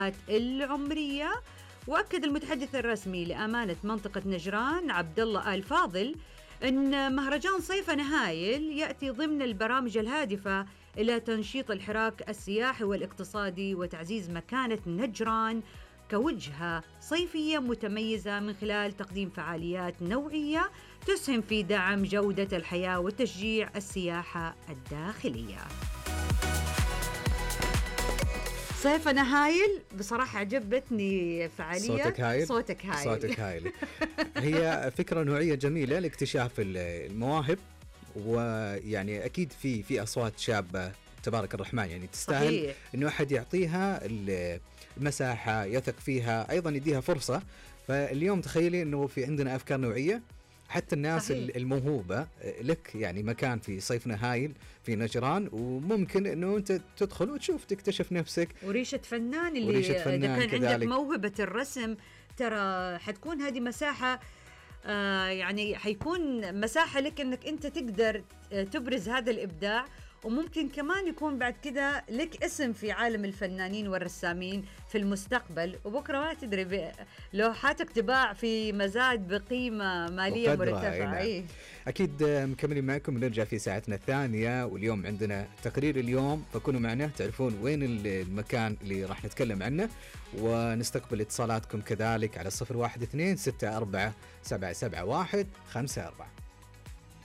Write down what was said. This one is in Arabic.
العمرية. وأكد المتحدث الرسمي لأمانة منطقة نجران عبد الله آل فاضل أن مهرجان صيفنا هايل يأتي ضمن البرامج الهادفة إلى تنشيط الحراك السياحي والاقتصادي وتعزيز مكانة نجران كوجهة صيفية متميزة من خلال تقديم فعاليات نوعية تسهم في دعم جودة الحياة وتشجيع السياحة الداخلية. صيفنا هايل، بصراحة عجبتني فعالية. صوتك هايل. هي فكرة نوعية جميلة لاكتشاف المواهب، ويعني أكيد في أصوات شابة تبارك الرحمن، يعني تستاهل صحيح إنه أحد يعطيها المساحة، يثق فيها، أيضا يديها فرصة. فاليوم تخيلي إنه في عندنا أفكار نوعية، حتى الناس صحيح الموهوبة لك يعني مكان في صيفنا هايل في نجران، وممكن انه انت تدخل وتشوف تكتشف نفسك. وريشة فنان اللي إذا كان عندك موهبة الرسم، ترى حتكون هذه مساحة يعني حيكون مساحة لك انك انت تقدر تبرز هذا الإبداع، وممكن كمان يكون بعد كده لك اسم في عالم الفنانين والرسامين في المستقبل، وبكرة ما تدري لوحاتك تباع في مزاد بقيمة مالية مرتفعة. أكيد مكملين معكم، نرجع في ساعتنا الثانية، واليوم عندنا تقرير اليوم، فكونوا معنا تعرفون وين المكان اللي راح نتكلم عنه، ونستقبل اتصالاتكم كذلك على 012 64 771 54.